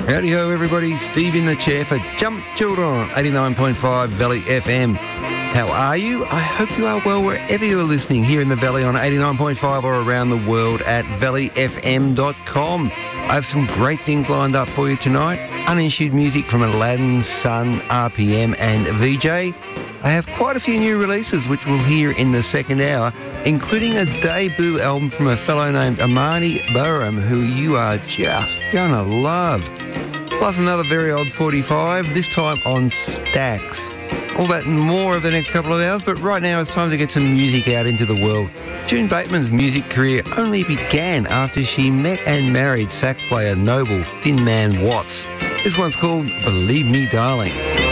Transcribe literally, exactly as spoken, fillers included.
Howdy-ho, everybody. Steve in the chair for Jump Children on eighty-nine point five Valley F M. How are you? I hope you are well wherever you are listening here in the Valley on eighty-nine point five or around the world at valley f m dot com. I have some great things lined up for you tonight. Unissued music from Aladdin, Sun, R P M and V J. I have quite a few new releases which we'll hear in the second hour, including a debut album from a fellow named Amani Burham, who you are just gonna love. Plus another very odd forty-five, this time on Stax. All that and more over the next couple of hours, but right now it's time to get some music out into the world. June Bateman's music career only began after she met and married sax player Noble Thin Man Watts. This one's called Believe Me Darling.